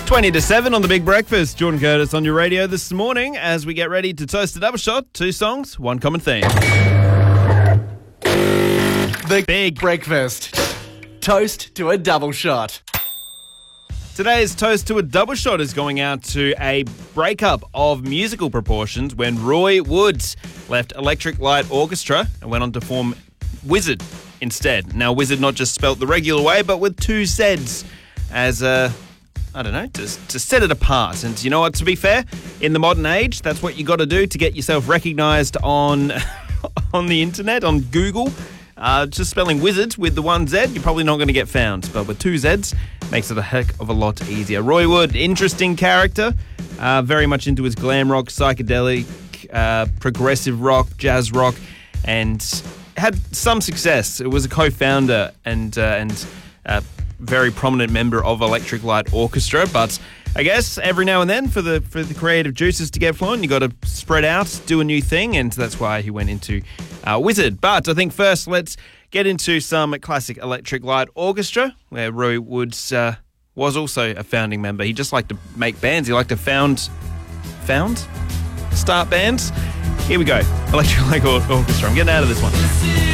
20 to 7 on The Big Breakfast. Jordan Curtis on your radio this morning as we get ready to toast a double shot. 2 songs, 1 common theme. The Big Breakfast. Toast to a double shot. Today's toast to a double shot is going out to a breakup of musical proportions when Roy Woods left Electric Light Orchestra and went on to form Wizzard instead. Now, Wizzard not just spelt the regular way, but with 2 Zs as to set it apart. And you know what, to be fair, in the modern age, that's what you got to do to get yourself recognised on the internet, on Google. Just spelling Wizards with the 1 Z, you're probably not going to get found. But with 2 Zs, makes it a heck of a lot easier. Roy Wood, interesting character, very much into his glam rock, psychedelic, progressive rock, jazz rock, and had some success. It was a co-founder and very prominent member of Electric Light Orchestra, but I guess every now and then for the creative juices to get flowing, you got to spread out, do a new thing, and that's why he went into Wizzard. But I think first let's get into some classic Electric Light Orchestra, where Roy Woods was also a founding member. He just liked to make bands. He liked to start bands. Here we go, Electric Light Orchestra. I'm getting out of this one.